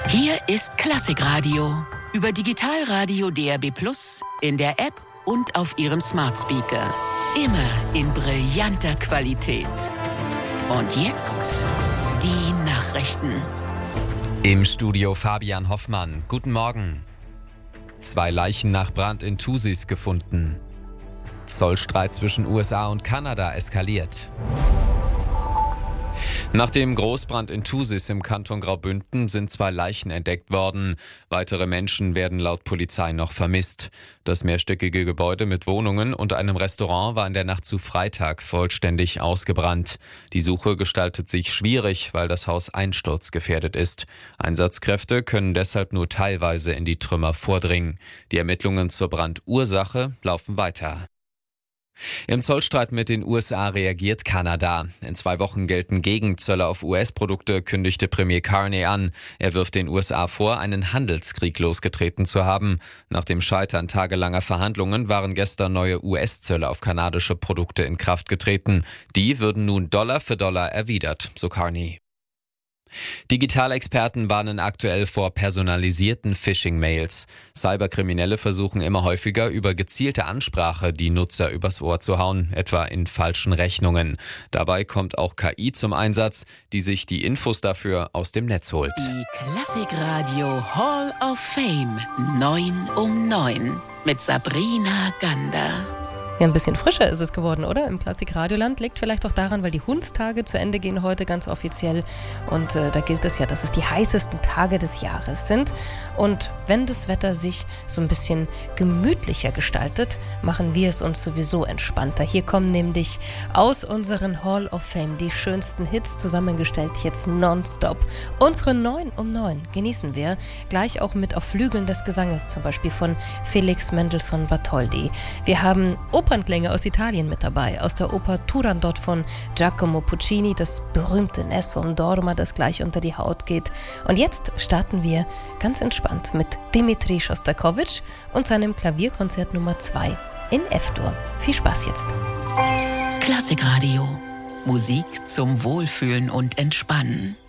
Hier ist Klassikradio. Über Digitalradio DAB+, in der App und auf Ihrem Smart Speaker. Immer in brillanter Qualität. Und jetzt die Nachrichten. Im Studio Fabian Hoffmann. Guten Morgen. 2 Leichen nach Brand in Thusis gefunden. Zollstreit zwischen USA und Kanada eskaliert. Nach dem Großbrand in Thusis im Kanton Graubünden sind 2 Leichen entdeckt worden. Weitere Menschen werden laut Polizei noch vermisst. Das mehrstöckige Gebäude mit Wohnungen und einem Restaurant war in der Nacht zu Freitag vollständig ausgebrannt. Die Suche gestaltet sich schwierig, weil das Haus einsturzgefährdet ist. Einsatzkräfte können deshalb nur teilweise in die Trümmer vordringen. Die Ermittlungen zur Brandursache laufen weiter. Im Zollstreit mit den USA reagiert Kanada. In 2 Wochen gelten Gegenzölle auf US-Produkte, kündigte Premier Carney an. Er wirft den USA vor, einen Handelskrieg losgetreten zu haben. Nach dem Scheitern tagelanger Verhandlungen waren gestern neue US-Zölle auf kanadische Produkte in Kraft getreten. Die würden nun Dollar für Dollar erwidert, so Carney. Digitalexperten warnen aktuell vor personalisierten Phishing-Mails. Cyberkriminelle versuchen immer häufiger über gezielte Ansprache die Nutzer übers Ohr zu hauen, etwa in falschen Rechnungen. Dabei kommt auch KI zum Einsatz, die sich die Infos dafür aus dem Netz holt. Die Klassikradio Hall of Fame 9 um 9 mit Sabrina Gander. Ja, ein bisschen frischer ist es geworden, oder? Im Klassikradioland. Liegt vielleicht auch daran, weil die Hundstage zu Ende gehen heute ganz offiziell. Und da gilt es ja, dass es die heißesten Tage des Jahres sind. Und wenn das Wetter sich so ein bisschen gemütlicher gestaltet, machen wir es uns sowieso entspannter. Hier kommen nämlich aus unseren Hall of Fame die schönsten Hits zusammengestellt, jetzt nonstop. Unsere 9 um 9 genießen wir gleich auch mit Auf Flügeln des Gesanges, zum Beispiel von Felix Mendelssohn Bartholdy. Wir haben Opernklänge aus Italien mit dabei, aus der Oper Turandot von Giacomo Puccini, das berühmte Nesso und Dorma, das gleich unter die Haut geht. Und jetzt starten wir ganz entspannt mit Dmitri Schostakowitsch und seinem Klavierkonzert Nummer 2 in F-Dur. Viel Spaß jetzt. Klassikradio. Musik zum Wohlfühlen und Entspannen.